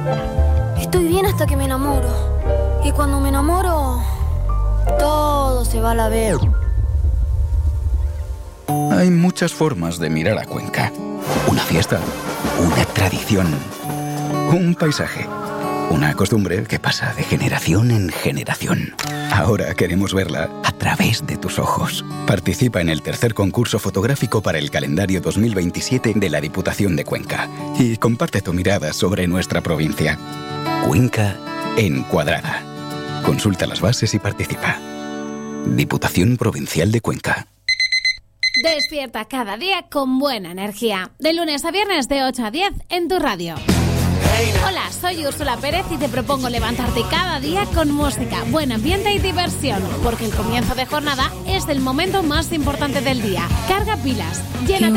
Estoy bien hasta que me enamoro. Y cuando me enamoro, todo se va a la vez. Hay muchas formas de mirar a Cuenca. Una fiesta, una tradición, un paisaje, una costumbre que pasa de generación en generación. Ahora queremos verla a través de tus ojos. Participa en el tercer concurso fotográfico para el calendario 2027 de la Diputación de Cuenca y comparte tu mirada sobre nuestra provincia. Cuenca encuadrada. Consulta las bases y participa. Diputación Provincial de Cuenca. Despierta cada día con buena energía. De lunes a viernes de 8 a 10 en tu radio. Hola, soy Úrsula Pérez y te propongo levantarte cada día con música, buen ambiente y diversión, porque el comienzo de jornada es el momento más importante del día. Carga pilas, llénate